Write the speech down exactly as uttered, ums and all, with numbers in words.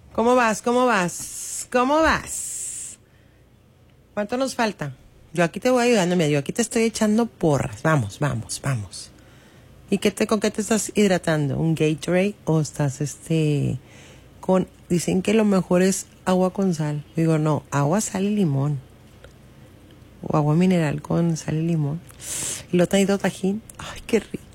¿Cómo vas? ¿Cómo vas? ¿Cómo vas? ¿Cuánto nos falta? Yo aquí te voy ayudando, mira, yo aquí te estoy echando porras. Vamos, vamos, vamos. ¿Y qué te, con qué te estás hidratando? ¿Un Gatorade o estás este con... Dicen que lo mejor es agua con sal. Digo, no, agua, sal y limón. O agua mineral con sal y limón. Y lo traído tajín. Ay, qué rico.